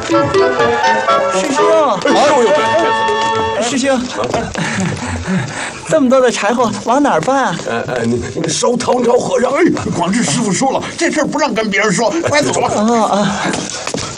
师兄， 哎呦呦！ 师兄，这么多的柴火往哪儿搬啊？ 你烧唐朝和尚。 广智师傅说了，这事儿不让跟别人说，快走吧。